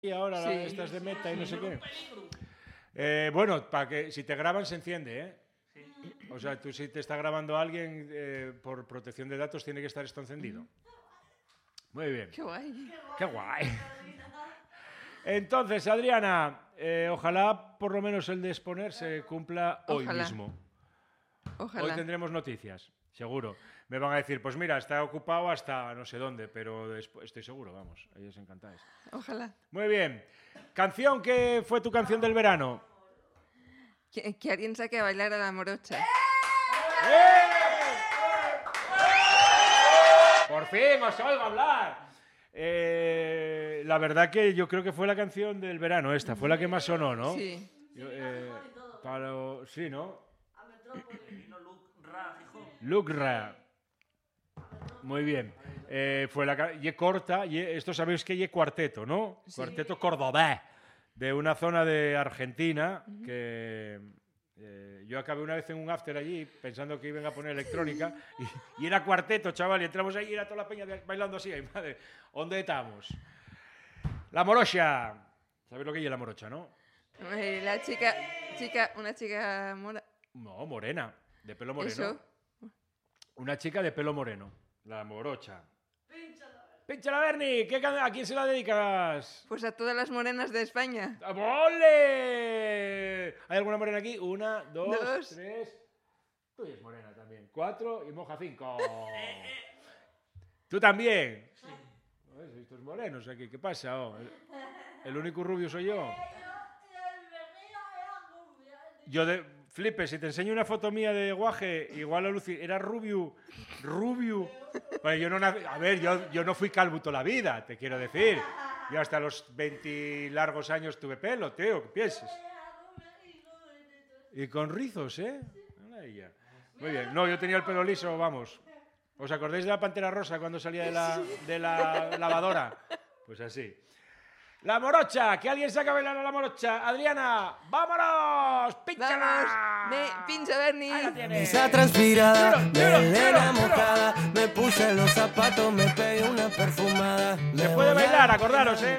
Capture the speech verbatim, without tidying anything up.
y ahora Sí. estas de meta y no sé qué. Eh, bueno, para que si te graban se enciende, ¿eh? O sea, tú si te está grabando alguien, eh, por protección de datos tiene que estar esto encendido. Muy bien. Qué guay. Qué guay. Entonces, Adriana, eh, ojalá por lo menos el de exponer se cumpla hoy Ojalá. mismo. Ojalá. Hoy tendremos noticias, seguro. Me van a decir, pues mira, está ocupado hasta no sé dónde, pero después, estoy seguro, vamos, ellos encantáis. Ojalá. Muy bien. Canción, ¿qué fue tu canción del verano? Que, que alguien saque a bailar a la morocha. ¡Eh! Por fin os oigo hablar. Eh, la verdad que yo creo que fue la canción del verano esta, fue la que más sonó, ¿no? Sí. Yo, eh, para, sí, ¿no? A Metrópoli, no Luc Ra, Gijón. Luc Ra. Muy bien. Eh, fue la ca- y corta, y esto sabéis que es cuarteto, ¿no? Sí. Cuarteto cordobés, de una zona de Argentina que eh, yo acabé una vez en un after allí pensando que iban a poner electrónica y, y era cuarteto, chaval, y entramos ahí y era toda la peña de- bailando así. Ay, madre, ¿dónde estamos? La morocha. ¿Sabéis lo que es la morocha, no? Eh, La chica, chica, una chica mora. No, morena, de pelo moreno. Eso. Una chica de pelo moreno, la morocha. ¡Pínchala, Bernie! ¿Qué can- ¿A quién se la dedicas? Pues a todas las morenas de España. ¡Ole! ¿Hay alguna morena aquí? Una, dos, Dos. tres. Tú eres morena también. Cuatro y moja cinco. ¿Tú también? Sí. Sois todos morenos aquí. ¿Qué pasa? Oh, el, el único rubio soy yo. Yo de... Flipe, si te enseño una foto mía de guaje, igual a Lucy, era rubio, rubio. Bueno, yo no nací- a ver, yo, yo no fui calvo toda la vida, te quiero decir. Yo hasta los veinte largos años tuve pelo, tío, ¿qué piensas? Y con rizos, ¿eh? Mira ella. Muy bien. No, yo tenía el pelo liso, vamos. ¿Os acordáis de la Pantera Rosa cuando salía de la, de la lavadora? Pues así. La morocha, que alguien saca a bailar a la morocha. Adriana, vámonos, pínchala. Vamos. Me, pincha, Bernie. Ahí la tienes. Camisa transpirada, Tiro, tiro, melena tiro, tiro. mojada, me puse los zapatos, me pegué una perfumada. Se puede bailar, acordaros, ¿eh?